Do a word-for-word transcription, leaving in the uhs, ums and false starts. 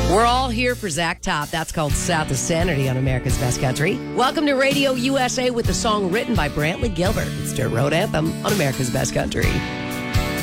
We're all here for Zach Top. That's called South of Sanity on America's Best Country. Welcome to Radio U S A with the song written by Brantley Gilbert. It's Dirt Road Anthem on America's Best Country.